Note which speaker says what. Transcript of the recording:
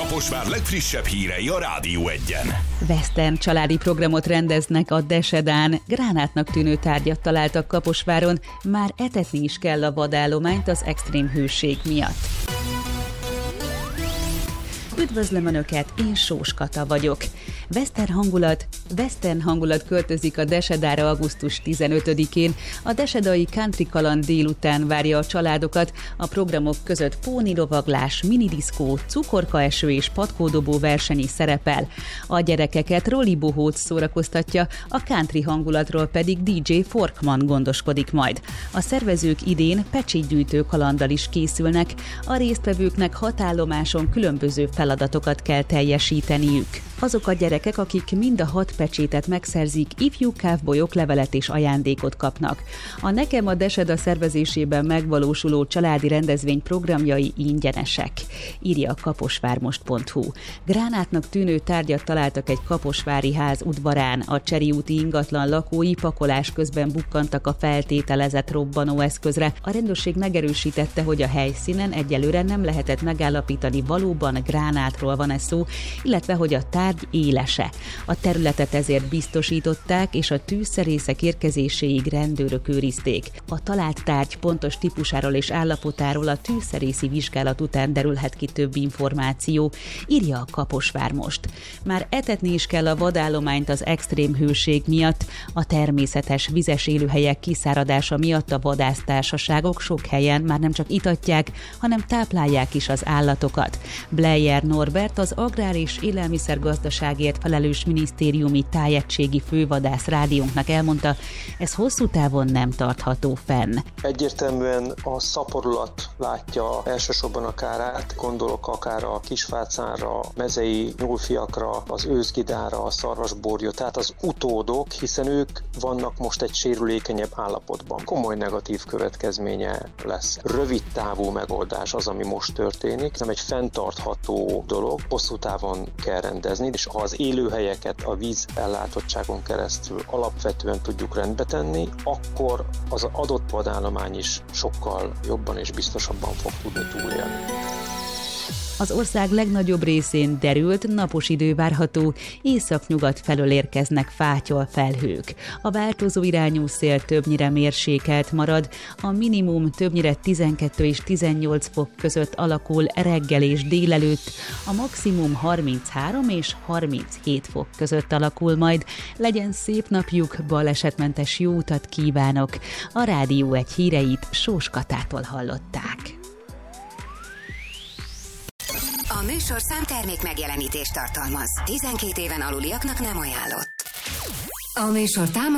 Speaker 1: Kaposvár legfrissebb hírei a Rádió Egyen.
Speaker 2: Western családi programot rendeznek a Desedán. Gránátnak tűnő tárgyat találtak Kaposváron, már etetni is kell a vadállományt az extrém hőség miatt. Üdvözlöm Önöket, én Sós Kata vagyok. Western hangulat költözik a Desedára augusztus 15-én. A desedai country kaland délután várja a családokat. A programok között pónilovaglás, minidiszkó, cukorkaeső és patkódobó verseny is szerepel. A gyerekeket Rolly Bohóc szórakoztatja, a country hangulatról pedig DJ Forkman gondoskodik majd. A szervezők idén pecsétgyűjtő kalanddal is készülnek. A résztvevőknek hatállomáson különböző feladatokat kell teljesíteniük. Azok a gyerekek, akik mind a 6 pecsétet megszerzik, ifjú kávbolyok, levelet és ajándékot kapnak. A Nekem a Deseda szervezésében megvalósuló családi rendezvény programjai ingyenesek, írja a kaposvármost.hu. Gránátnak tűnő tárgyat találtak egy kaposvári ház udvarán. A Cseri úti ingatlan lakói pakolás közben bukkantak a feltételezett robbanóeszközre. A rendőrség megerősítette, hogy a helyszínen egyelőre nem lehetett megállapítani, valóban gránátról van-e szó, illetve hogy a tárgy élese. A területet ezért biztosították, és a tűzszerészek érkezéséig rendőrök őrizték. A talált tárgy pontos típusáról és állapotáról a tűzszerészi vizsgálat után derülhet ki több információ, írja a Kaposvár Most. Már etetni is kell a vadállományt az extrém hőség miatt. A természetes vizes élőhelyek kiszáradása miatt a vadásztársaságok sok helyen már nem csak itatják, hanem táplálják is az állatokat. Bleyer Norbert, az Agrár és Élelmiszergazdaságért felelős minisztériumi tájegységi fővadász rádiónknak elmondta, ez hosszú távon nem tartható fenn.
Speaker 3: Egyértelműen a szaporulat látja elsősorban a kárát, gondolok akár a kisfácánra, mezei nyúlfiakra, az őszgidára, a szarvasborjra, tehát az utódok, hiszen ők vannak most egy sérülékenyebb állapotban. Komoly negatív következménye lesz. Rövid távú megoldás az, ami most történik, nem egy fenntartható dolog, hosszú távon kell rendezni, és ha az élőhelyeket a víz ellátottságon keresztül alapvetően tudjuk rendbe tenni, akkor az adott vadállomány is sokkal jobban és biztosabban fog tudni túlélni.
Speaker 2: Az ország legnagyobb részén derült, napos idő várható, északnyugat felől érkeznek fátyol felhők. A változó irányú szél többnyire mérsékelt marad, a minimum többnyire 12 és 18 fok között alakul reggel és délelőtt, a maximum 33 és 37 fok között alakul majd. Legyen szép napjuk, balesetmentes jó utat kívánok! A Rádió Egy híreit Sós Katától hallották.
Speaker 4: A műsorszám termék megjelenítést tartalmaz. 12 éven aluliaknak nem ajánlott. A műsor támogatása